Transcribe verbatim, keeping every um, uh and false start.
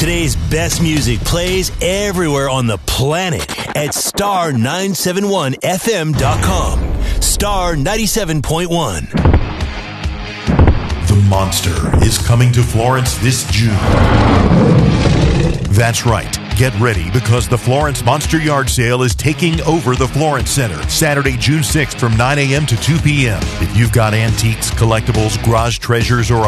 Today's best music plays everywhere on the planet at star nine seven one f m dot com. Star ninety-seven point one. The Monster is coming to Florence this June. That's right. Get ready because the Florence Monster Yard Sale is taking over the Florence Center Saturday, June sixth from nine a.m. to two p.m. If you've got antiques, collectibles, garage treasures, or